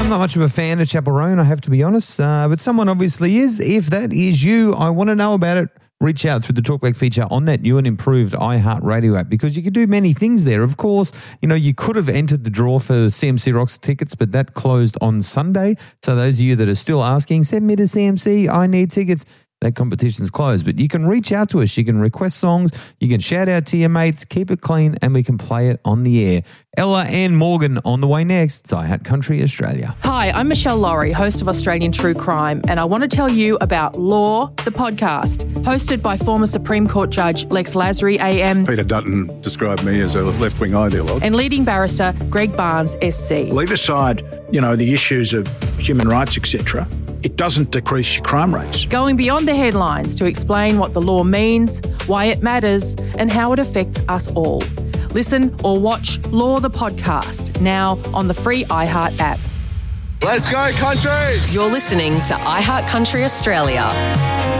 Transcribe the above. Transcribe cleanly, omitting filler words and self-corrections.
I'm not much of a fan of Chapel Roan, I have to be honest, but someone obviously is. If that is you, I want to know about it. Reach out through the Talkback feature on that new and improved iHeartRadio app, because you can do many things there. Of course, you could have entered the draw for CMC Rocks tickets, but that closed on Sunday. So those of you that are still asking, send me to CMC, I need tickets. That competition's closed, but you can reach out to us. You can request songs. You can shout out to your mates, keep it clean, and we can play it on the air. Ella and Morgan on the way next. It's iHeart Country Australia. Hi, I'm Michelle Laurie, host of Australian True Crime, and I want to tell you about Law, the podcast, hosted by former Supreme Court Judge Lex Lasry AM. Peter Dutton described me as a left-wing ideologue. And leading barrister Greg Barnes SC. Leave aside, the issues of human rights, etc. It doesn't decrease your crime rates. Going beyond the headlines to explain what the law means, why it matters, and how it affects us all. Listen or watch Law the Podcast now on the free iHeart app. Let's go, country! You're listening to iHeart Country Australia.